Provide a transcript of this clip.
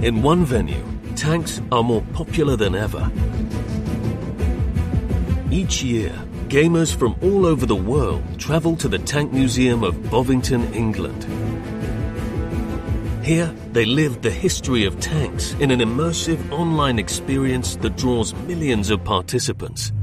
In one venue, tanks are more popular than ever. Each year, gamers from all over the world travel to the Tank Museum of Bovington, England. Here, they live the history of tanks in an immersive online experience that draws millions of participants.